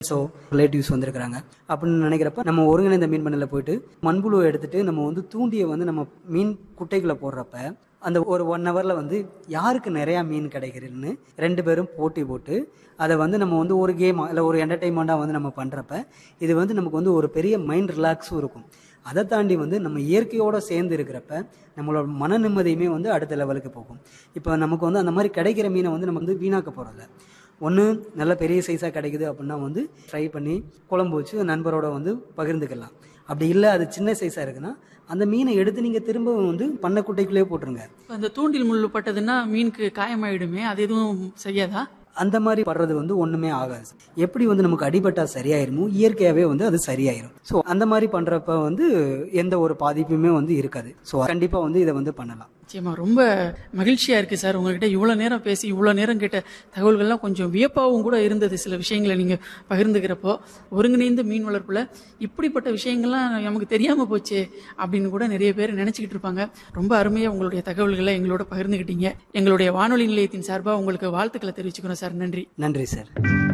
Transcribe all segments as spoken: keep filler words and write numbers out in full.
So relatives வந்திருக்கிறாங்க அப்படின்னு நினைக்கிறப்ப நம்ம ஒருங்கிணைந்த மீன் பண்ணையில் போயிட்டு மண்புழுவை எடுத்துட்டு நம்ம வந்து தூண்டியை வந்து நம்ம மீன் குட்டைக்குள்ளே போடுறப்ப அந்த ஒரு ஒன் ஹவரில் வந்து யாருக்கு நிறையா மீன் கிடைக்கிறதுன்னு ரெண்டு பேரும் போட்டி போட்டு அதை வந்து நம்ம வந்து ஒரு கேமாக இல்லை ஒரு என்டர்டெயின்மெண்ட்டாக வந்து நம்ம பண்ணுறப்ப இது வந்து நமக்கு வந்து ஒரு பெரிய மைண்ட் ரிலாக்ஸும் இருக்கும். அதை தாண்டி வந்து நம்ம இயற்கையோடு சேர்ந்து இருக்கிறப்ப நம்மளோட மன நிம்மதியுமே வந்து அடுத்த லெவலுக்கு போகும். இப்போ நமக்கு வந்து அந்த மாதிரி கிடைக்கிற மீனை வந்து நம்ம வந்து வீணாக்க போகிறதில்ல. ஒன்று நல்ல பெரிய சைஸாக கிடைக்குது அப்படின்னா வந்து ஃப்ரை பண்ணி குழம்பு வச்சு நண்பரோட வந்து பகிர்ந்துக்கலாம். அப்படி இல்லை அது சின்ன சைஸாக இருக்குன்னா அந்த மீனை எடுத்து நீங்கள் திரும்ப வந்து பண்ணைக்குட்டைக்குள்ளேயே போட்டுருங்க. அந்த தூண்டில் முள்ளு பட்டதுன்னா மீனுக்கு காயமாயிடுமே, அது எதுவும் செய்யாதா? அந்த மாதிரி படுறது வந்து ஒன்றுமே ஆகாது. எப்படி வந்து நமக்கு அடிபட்டா சரியாயிருமோ இயற்கையாகவே வந்து அது சரியாயிரும். ஸோ அந்த மாதிரி பண்ணுறப்ப வந்து எந்த ஒரு பாதிப்புமே வந்து இருக்காது. ஸோ கண்டிப்பாக வந்து இதை வந்து பண்ணலாம். நிச்சயமா ரொம்ப மகிழ்ச்சியா இருக்கு சார். உங்ககிட்ட இவ்வளவு நேரம் பேசி இவ்வளவு நேரம் கேட்ட தகவல்கள்லாம் கொஞ்சம் வியப்பாகவும் கூட இருந்தது. சில விஷயங்களை நீங்க பகிர்ந்துக்கிறப்போ ஒருங்கிணைந்த மீன் வளர்ப்புல இப்படிப்பட்ட விஷயங்கள்லாம் நமக்கு தெரியாம போச்சு அப்படின்னு கூட நிறைய பேர் நினைச்சுக்கிட்டு இருப்பாங்க. ரொம்ப அருமையா உங்களுடைய தகவல்களை எங்களோட பகிர்ந்துக்கிட்டீங்க. எங்களுடைய வானொலி நிலையத்தின் சார்பா உங்களுக்கு வாழ்த்துக்களை தெரிவிச்சுக்கிறோம் சார். நன்றி. நன்றி சார்.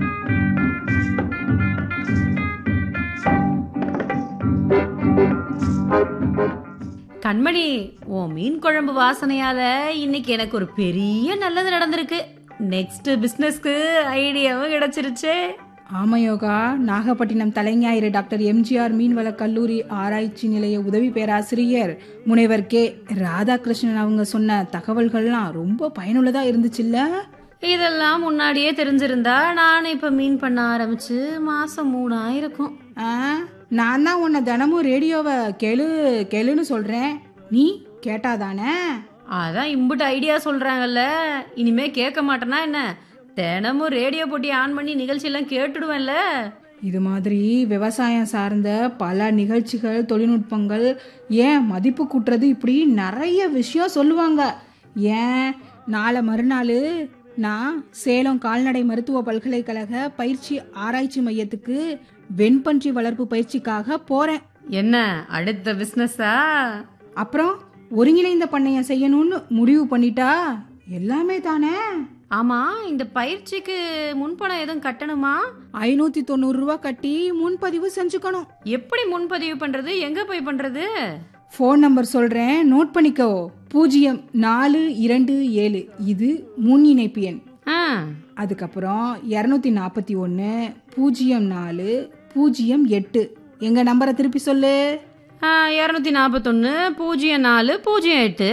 கண்மணி, ஓ மீன் குழம்பு வாசனையால இன்னைக்கு எனக்கு ஒரு பெரிய நல்லது நடந்திருக்கு. நெக்ஸ்ட் பிசினஸ்க்கு ஐடியாவும் கிடைச்சிருச்சு. ஆமா யோகா, நாகப்பட்டினம் தலைஞாயிறு டாக்டர் எம்ஜிஆர் மீன்வள கல்லூரி ஆராய்ச்சி நிலைய உதவி பேராசிரியர் முனைவர் கே ராதாகிருஷ்ணன் அவங்க சொன்ன தகவல்கள்லாம் ரொம்ப பயனுள்ளதா இருந்துச்சுல்ல. இதெல்லாம் முன்னாடியே தெரிஞ்சிருந்தா நான் இப்ப மீன் பண்ண ஆரம்பிச்சு மாசம் மூணாயிருக்கும். நான் தான் உன்னை தினமும் ரேடியோவை கெழு கெழுன்னு சொல்றேன், நீ கேட்டாதானே? அதான் இம்புட்டு ஐடியா சொல்றாங்கல்ல, இனிமே கேட்க மாட்டேனா என்ன? தினமும் ரேடியோ போட்டி ஆன் பண்ணி நிகழ்ச்சி எல்லாம் கேட்டுடுவேன்ல. இது மாதிரி விவசாயம் சார்ந்த பல நிகழ்ச்சிகள், தொழில்நுட்பங்கள், ஏன் மதிப்பு கூட்டுறது, இப்படி நிறைய விஷயம் சொல்லுவாங்க. ஏன் நாளை மறுநாள் நான் சேலம் கால்நடை மருத்துவ பல்கலைக்கழக பயிற்சி ஆராய்ச்சி மையத்துக்கு வெண்பன்றி வளர்ப்பு பயிற்சிக்காக போறேன். என்ன அடுத்த பிசினஸா? அப்புறம் ஒருங்கிணைந்த பண்ணையம் செய்யணும்னு முடிவு பண்ணிட்டா எல்லாமே தானே. ஆமா, இந்த பயிற்சிக்கு முன்பணம் எதுவும் கட்டணுமா? ஐநூத்தி தொண்ணூறு ரூபா கட்டி முன்பதிவு செஞ்சுக்கணும். எப்படி முன்பதிவு பண்றது? எங்க போய் பண்றது? ஃபோன் நம்பர் சொல்றேன், நோட் பண்ணிக்கோ. பூஜ்ஜியம் நாலு இரண்டு ஏழு, இது முன் இணைப்பு எண். அதுக்கப்புறம் இருநூத்தி நாற்பத்தி ஒன்னு பூஜ்ஜியம் நாலு பூஜ்ஜியம் எட்டு. எங்க நம்பரை திருப்பி சொல்லு. இருநூத்தி நாற்பத்தொன்னு பூஜ்ஜியம் நாலு பூஜ்ஜியம் எட்டு.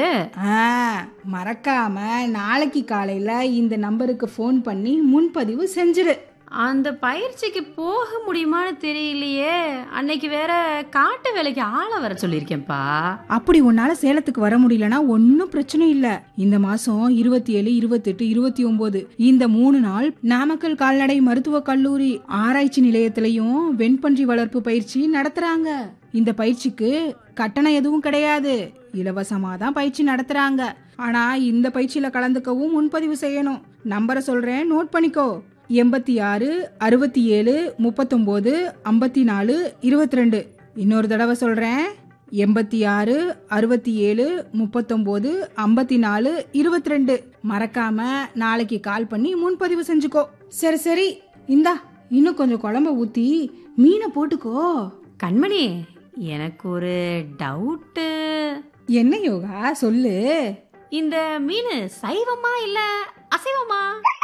மறக்காம நாளைக்கு காலையில இந்த நம்பருக்கு ஃபோன் பண்ணி முன்பதிவு செஞ்சிரு. அந்த பயிற்சிக்கு போக முடியுமான்னு தெரியலையே. அன்னைக்கு வேற காட்டு வேலைக்கு ஆளை வர சொல்லியிருக்கேன்ப்பா. அப்படி உன்னால சேலத்துக்கு வர முடியலன்னா ஒன்னும் பிரச்சனை இல்ல. இந்த மாசம் இருபத்தி ஏழு இருபத்தி எட்டு இருபத்தி ஒன்பது இந்த மூணு நாள் நாமக்கல் கால்நடை மருத்துவ கல்லூரி ஆராய்ச்சி நிலையத்திலையும் வெண்பன்றி வளர்ப்பு பயிற்சி நடத்துறாங்க. இந்த பயிற்சிக்கு கட்டணம் எதுவும் கிடையாது, இலவசமா தான் பயிற்சி நடத்துறாங்க. ஆனா இந்த பயிற்சியில கலந்துக்கவும் முன்பதிவு செய்யணும். நம்பரை சொல்றேன், நோட் பண்ணிக்கோ. எண்பத்தி ஆறு அறுபத்தி ஏழு முப்பத்தொன்பது ஐம்பத்தி நாலு இருபத்தி ரெண்டு. இன்னொரு தடவை சொல்றேன், எண்பத்தி ஆறு அறுபத்தி ஏழு முப்பத்தொன்பது ஐம்பத்தி நாலு இருபத்தி ரெண்டு. மறக்காம நாளைக்கு கால் பண்ணி முன்பதிவு செஞ்சுக்கோ. சரி சரி, இந்தா இன்னும் கொஞ்சம் குழம்ப ஊத்தி மீனை போட்டுக்கோ. கண்மணி, எனக்கு ஒரு டவுட்டு. என்ன யோகா, சொல்லு. இந்த மீன் சைவமா இல்ல அசைவமா?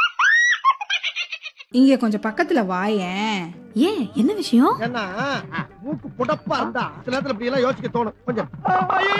இங்க கொஞ்சம் பக்கத்துல வாயேன். ஏன், என்ன விஷயம்? மூக்கு புடப்பா இருந்தா சில நேரத்துல இப்படி எல்லாம் யோசிக்க தோணும் கொஞ்சம்.